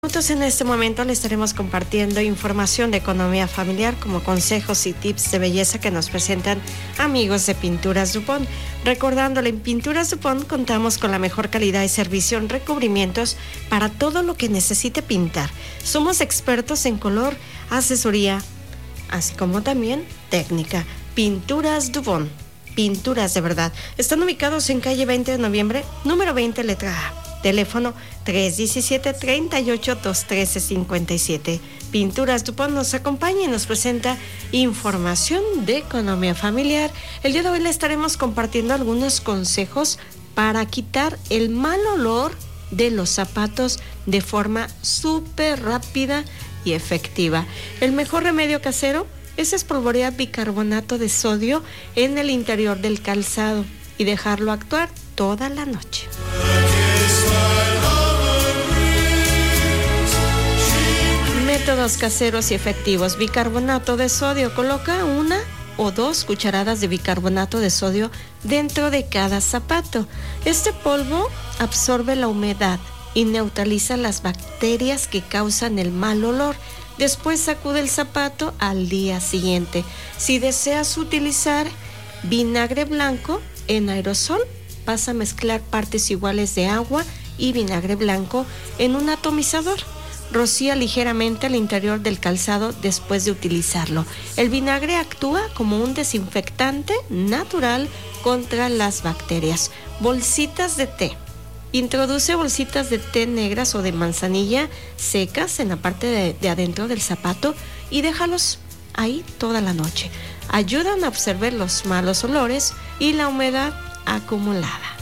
Nosotros en este momento le estaremos compartiendo información de economía familiar como consejos y tips de belleza que nos presentan amigos de Pinturas Dupont. Recordándole, en Pinturas Dupont contamos con la mejor calidad y servicio en recubrimientos para todo lo que necesite pintar. Somos expertos en color, asesoría, así como también técnica. Pinturas Dupont, pinturas de verdad. Están ubicados en calle 20 de noviembre, número 20, letra A. Teléfono 317-38-213-57. Pinturas Dupont nos acompaña y nos presenta información de economía familiar. El día de hoy le estaremos compartiendo algunos consejos para quitar el mal olor de los zapatos de forma súper rápida y efectiva. El mejor remedio casero es espolvorear bicarbonato de sodio en el interior del calzado y dejarlo actuar toda la noche. Métodos caseros y efectivos. Bicarbonato de sodio. Coloca 1 o 2 cucharadas de bicarbonato de sodio dentro de cada zapato. Este polvo absorbe la humedad y neutraliza las bacterias que causan el mal olor. Después sacude el zapato al día siguiente. Si deseas utilizar vinagre blanco en aerosol, vas a mezclar partes iguales de agua y vinagre blanco en un atomizador. Rocía ligeramente al interior del calzado después de utilizarlo. El vinagre actúa como un desinfectante natural contra las bacterias. Bolsitas de té. Introduce bolsitas de té negras o de manzanilla secas en la parte de adentro del zapato y déjalos ahí toda la noche. Ayudan a absorber los malos olores y la humedad acumulada.